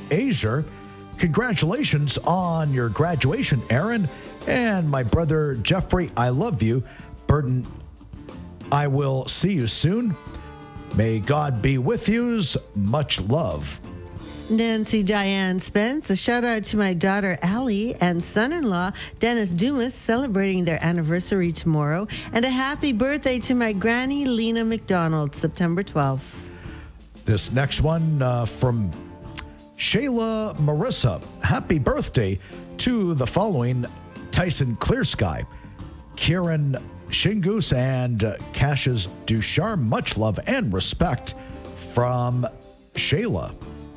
Azer. Congratulations on your graduation, Aaron. And my brother Jeffrey, I love you. Burton, I will see you soon. May God be with yous. Much love. Nancy Diane Spence, a shout out to my daughter Allie and son-in-law Dennis Dumas celebrating their anniversary tomorrow, and a happy birthday to my granny Lena McDonald, September 12th. This next one from Shayla Marissa. Happy birthday to the following: Tyson Clearsky, Kieran Shingus, and Cassius Ducharme. Much love and respect from Shayla.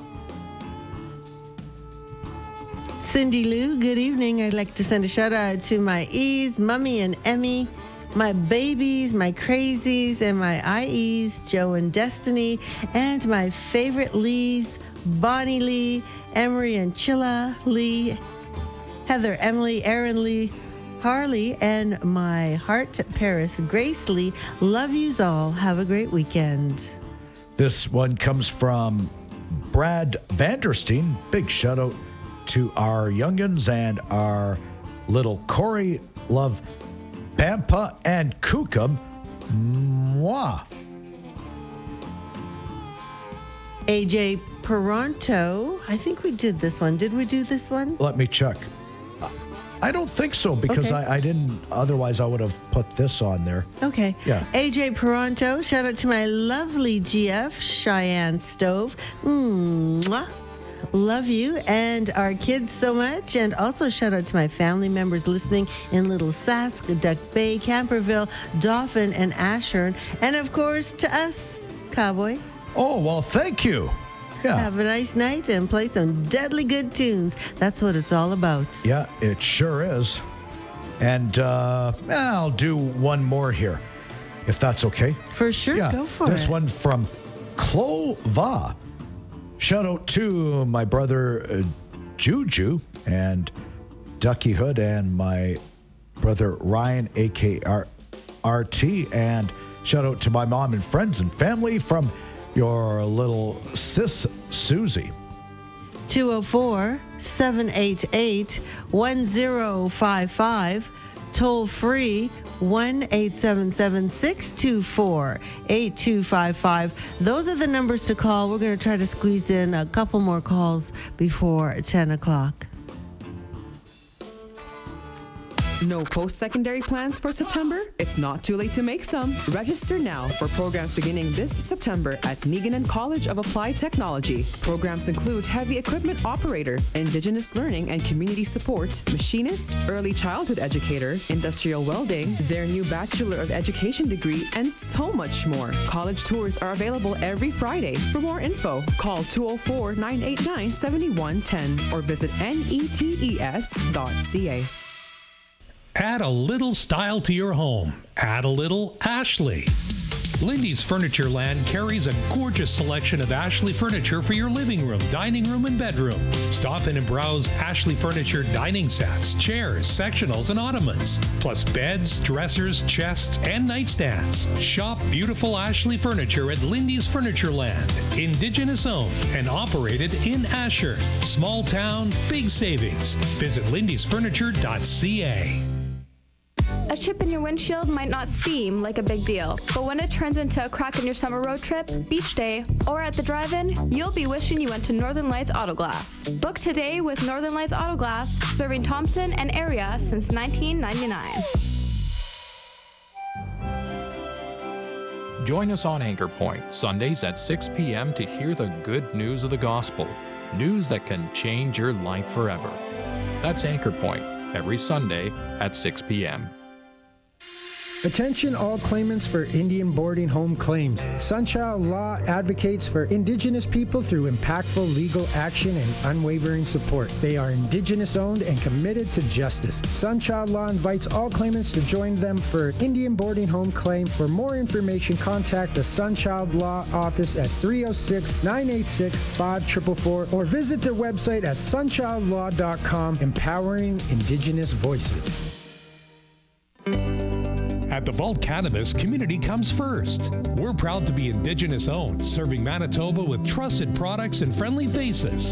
Cindy Lou, good evening. I'd like to send a shout out to my E's, Mummy and Emmy, my babies, my crazies, and my IEs, Joe and Destiny, and my favorite Lees, Bonnie Lee, Emery and Chilla Lee, Heather, Emily, Aaron Lee, Harley, and my heart, Paris, Grace Lee. Love yous all. Have a great weekend. This one comes from Brad Vanderstein. Big shout out to our youngins and our little Corey. Love Pampa and Kukum. Mwah. AJ Peronto. I think we did this one. Did we do this one? Let me check. I don't think so, because Okay. I didn't. Otherwise, I would have put this on there. Okay. Yeah. AJ Peronto. Shout out to my lovely GF, Cheyenne Stove. Mwah. Love you and our kids so much. And also shout out to my family members listening in Little Sask, Duck Bay, Camperville, Dauphin, and Ashern. And of course, to us, Cowboy. Oh, well, thank you. Yeah. Have a nice night and play some deadly good tunes. That's what it's all about. Yeah, it sure is. And I'll do one more here, if that's okay. For sure, Yeah, go for this it. one from Clova. Shout out to my brother Juju and Ducky Hood, and my brother Ryan, a.k.a. RT. And shout out to my mom and friends and family from your little sis, Susie. 204-788-1055. Toll free 1-877-624-8255. Those are the numbers to call. We're going to try to squeeze in a couple more calls before 10 o'clock. No post-secondary plans for September? It's not too late to make some. Register now for programs beginning this September at Meganan College of Applied Technology. Programs include heavy equipment operator, Indigenous learning and community support, machinist, early childhood educator, industrial welding, their new Bachelor of Education degree, and so much more. College tours are available every Friday. For more info, call 204-989-7110 or visit netes.ca. Add a little style to your home. Add a little Ashley. Lindy's Furniture Land carries a gorgeous selection of Ashley furniture for your living room, dining room, and bedroom. Stop in and browse Ashley Furniture dining sets, chairs, sectionals, and ottomans, plus beds, dressers, chests, and nightstands. Shop beautiful Ashley furniture at Lindy's Furniture Land. Indigenous owned and operated in Asher. Small town, big savings. Visit lindysfurniture.ca. A chip in your windshield might not seem like a big deal, but when it turns into a crack in your summer road trip, beach day, or at the drive-in, you'll be wishing you went to Northern Lights Auto Glass. Book today with Northern Lights Auto Glass, serving Thompson and area since 1999. Join us on Anchor Point, Sundays at 6 p.m. to hear the good news of the gospel, news that can change your life forever. That's Anchor Point, every Sunday at 6 p.m. Attention all claimants for Indian boarding home claims. Sunchild Law advocates for Indigenous people through impactful legal action and unwavering support. They are Indigenous owned and committed to justice. Sunchild Law invites all claimants to join them for Indian boarding home claim. For more information, contact the Sunchild Law office at 306-986-5444 or visit their website at sunchildlaw.com, empowering Indigenous voices. At the Vault Cannabis, community comes first. We're proud to be Indigenous owned, serving Manitoba with trusted products and friendly faces.